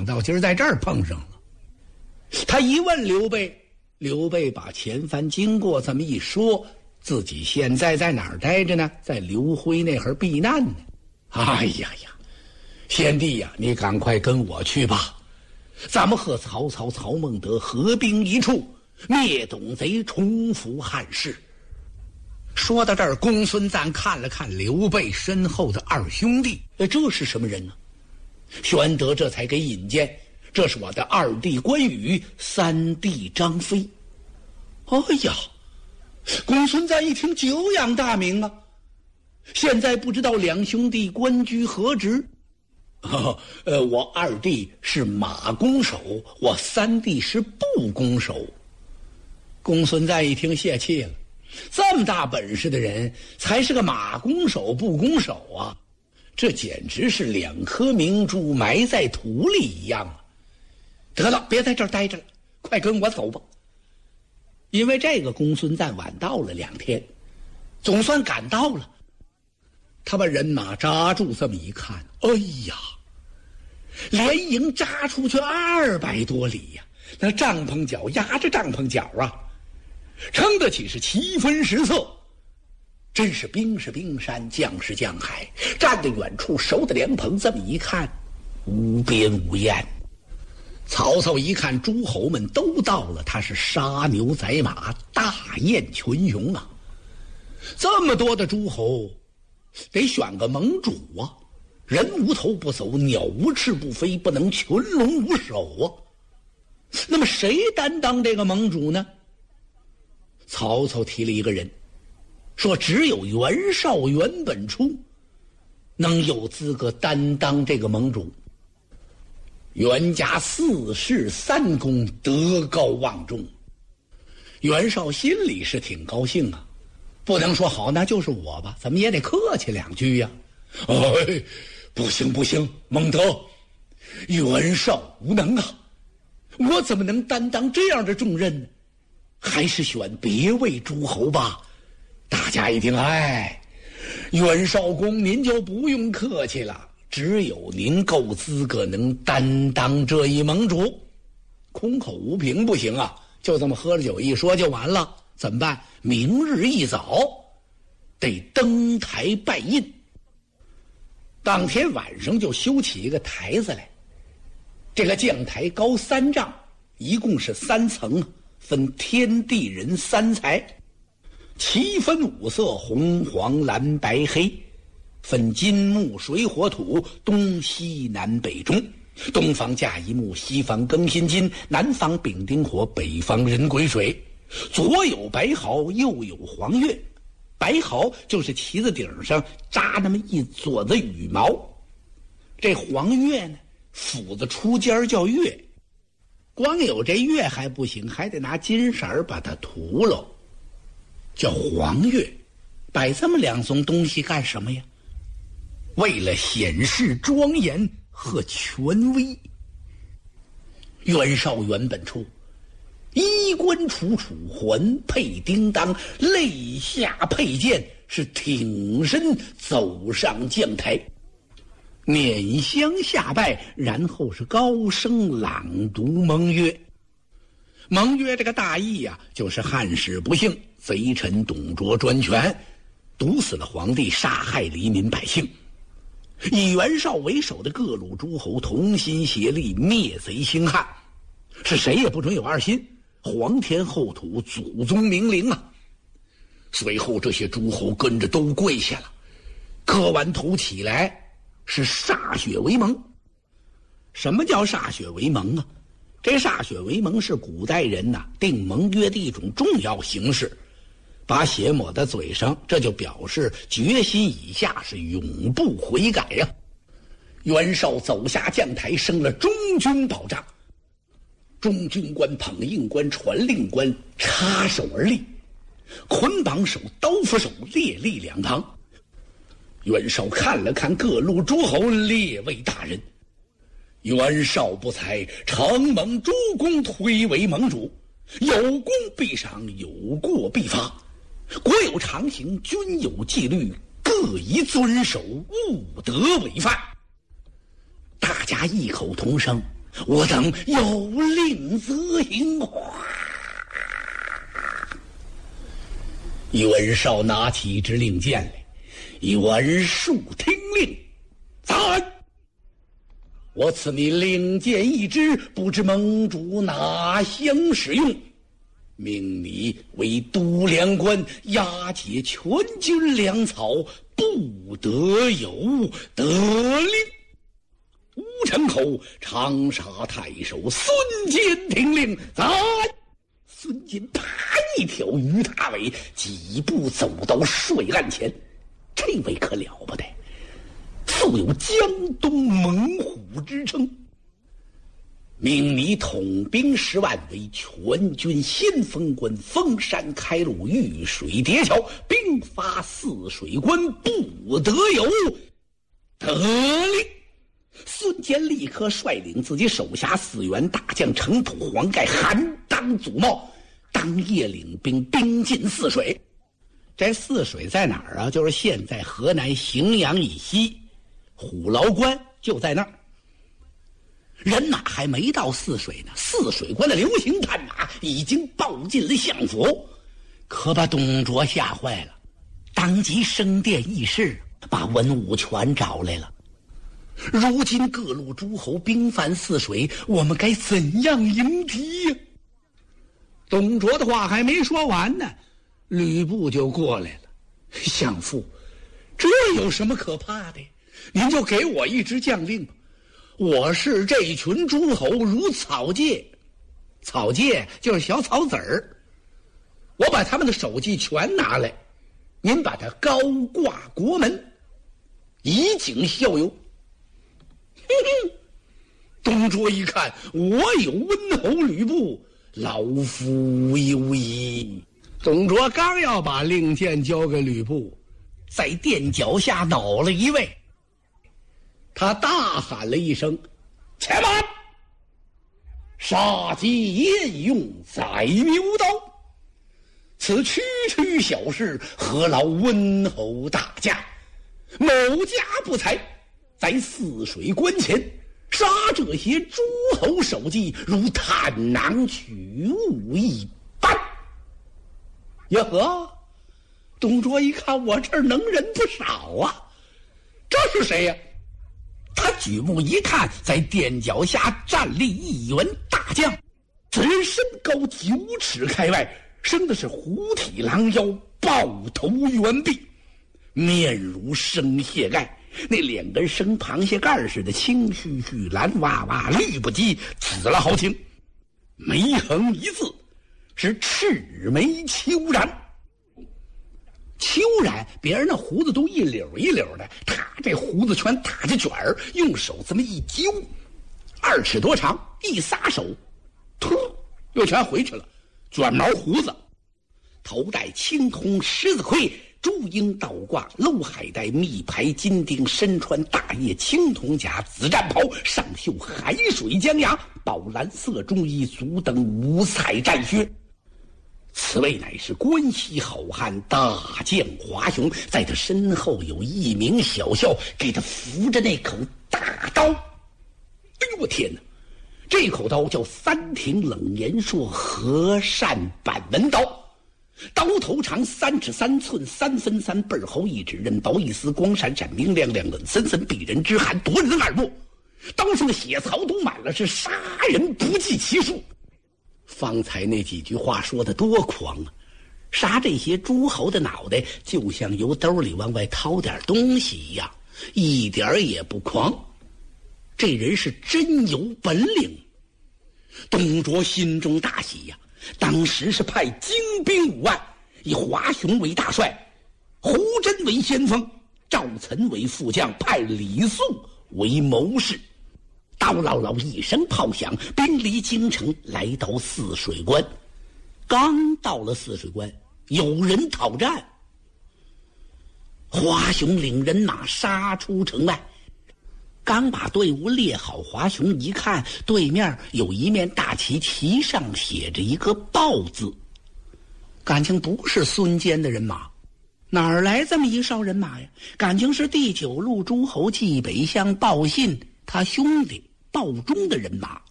想到今儿在这儿碰上了。他一问刘备，刘备把前番经过这么一说，自己现在在哪儿待着呢？在刘辉那儿避难呢。哎呀呀，先帝呀，你赶快跟我去吧，咱们和曹操、曹孟德合兵一处，灭董贼，重复汉室。说到这儿，公孙瓒看了看刘备身后的二兄弟，这是什么人呢？玄德这才给引荐，这是我的二弟关羽，三弟张飞。哎呀，公孙瓒一听久仰大名啊，现在不知道两兄弟官居何职？我二弟是马弓手，我三弟是步弓手。公孙瓒一听泄气了，这么大本事的人才是个马弓手步弓手啊，这简直是两颗明珠埋在土里一样啊！得了，别在这儿待着了，快跟我走吧。因为这个公孙瓒晚到了2天，总算赶到了。他把人马扎住，这么一看，哎呀，连营扎出去200多里呀，那帐篷角压着帐篷角啊，称得起是7分10色，真是兵是冰山，将是将海。站在远处守的凉棚，这么一看，无边无沿。曹操一看诸侯们都到了，他是杀牛宰马，大宴群雄啊！这么多的诸侯，得选个盟主啊！人无头不走，鸟无翅不飞，不能群龙无首啊！那么谁担当这个盟主呢？曹操提了一个人，说只有袁绍、袁本初能有资格担当这个盟主。袁家4世3公，德高望重。袁绍心里是挺高兴啊，不能说好那就是我吧，怎么也得客气2句呀。哎，不行不行，孟德，袁绍无能啊，我怎么能担当这样的重任呢？还是选别位诸侯吧。大家一听，哎，袁绍公您就不用客气了，只有您够资格能担当这一盟主。空口无凭不行啊，就这么喝了酒一说就完了。怎么办？明日一早得登台拜印。当天晚上就修起一个台子来，这个将台高3丈，一共是3层，分天地人3才，7分5色，红黄蓝白黑，分金木水火土，东西南北中。东方甲乙木，西方庚辛金，南方丙丁火，北方壬癸水。左有白毫，右有黄钺。白毫就是旗子顶上扎那么一撮子羽毛，这黄钺呢，斧子出尖叫钺。光有这钺还不行，还得拿金色把它涂了，叫黄钺。摆这么2种东西干什么呀？为了显示庄严和权威。袁绍、袁本初衣冠楚楚，环佩叮当，肋下佩剑，是挺身走上将台，拈香下拜，然后是高声朗读盟约。盟约这个大意啊，就是汉室不幸，贼臣董卓专权，毒死了皇帝，杀害黎民百姓。以袁绍为首的各路诸侯同心协力灭贼兴汉，是谁也不准有二心，皇天厚土，祖宗明灵啊！随后这些诸侯跟着都跪下了，磕完头起来，是歃血为盟。什么叫歃血为盟啊？这歃血为盟是古代人订盟约的一种重要形式，把血抹在嘴上，这就表示决心以下，是永不悔改呀。袁绍走下将台，升了中军宝帐，中军官、捧印官、传令官插手而立，捆绑手、刀斧手列立2旁。袁绍看了看各路诸侯列位大人，袁绍不才，承蒙诸公推为盟主，有功必赏，有过必罚。国有常刑，军有纪律，各宜遵守，勿得违犯。大家异口同声， 我等有令则行。袁绍拿起一支令箭来，袁术听令，在。我赐你令箭一支，不知盟主哪乡使用？命你为都粮官，押解全军粮草，不得有得令。吴城口长沙太守孙坚听令，在。孙坚啪一条鱼踏尾，几步走到帅案前。这位可了不得，素有江东猛虎之称。命你统兵10万，为全军先锋官，封山开路，遇水叠桥，兵发泗水关，不得有得令。孙坚立刻率领自己手下4员大将程普、黄盖含当祖茂，当夜领兵兵进泗水。这泗水在哪儿啊？就是现在河南荥阳以西，虎牢关就在那儿。人马还没到泗水呢，泗水关的流刑探马已经报进了相府，可把董卓吓坏了，当即升殿议事，把文武全找来了。如今各路诸侯兵犯泗水，我们该怎样迎敌呀？董卓的话还没说完呢，吕布就过来了。相父，这有什么可怕的？您就给我一支将令吧。我是这群诸侯如草芥，草芥就是小草籽儿，我把他们的首级全拿来，您把它高挂国门，以儆效尤。董卓一看，我有温侯吕布，老夫有矣。董卓刚要把令箭交给吕布，在垫脚下倒了一位。他大喊了一声：“且慢！杀鸡焉用宰牛刀？此区区小事，何劳温侯大驾？某家不才，在泗水关前杀这些诸侯首级，如探囊取物一般。”呀呵！董卓一看，我这儿能人不少啊，这是谁呀？他举目一看，在垫脚下站立一员大将，此人身高9尺开外，生的是虎体狼腰，豹头圆臂，面如生蟹盖，那脸跟生螃蟹盖似的，青须须，蓝哇哇，绿不羁，紫了豪情，眉横一字，是赤眉秋髯。秋髯，别人那胡子都一绺一绺的，他这胡子全打着卷儿，用手这么一揪，2尺多长，一撒手，突又全回去了，卷毛胡子，头戴青铜狮子盔，朱缨倒挂，镂海带，密排金钉，身穿大叶青铜甲，紫战袍，上绣海水江崖，宝蓝色中衣，足蹬五彩战靴。此位乃是关西好汉大将华雄，在他身后有一名小校，给他扶着那口大刀。哎呦我天哪！这口刀叫三庭冷言说和善板纹刀，刀头长3尺3寸，3分3，背厚1指，刃薄一丝，光闪闪，明亮亮，冷森森，避人之寒，夺人耳目。刀上的血槽都满了，是杀人不计其数。方才那几句话说的多狂啊！杀这些诸侯的脑袋，就像由兜里往外掏点东西一样，一点也不狂。这人是真有本领。董卓心中大喜呀，当时是派精兵5万，以华雄为大帅，胡真为先锋，赵岑为副将，派李肃为谋士。刀唠唠一声炮响，兵离京城，来到泗水关。刚到了泗水关，有人讨战。华雄领人马杀出城外，刚把队伍列好，华雄一看对面有一面大旗，旗上写着一个豹字，感情不是孙坚的人马，哪儿来这么一哨人马呀？感情是第9路诸侯纪北乡报信他兄弟道中的人马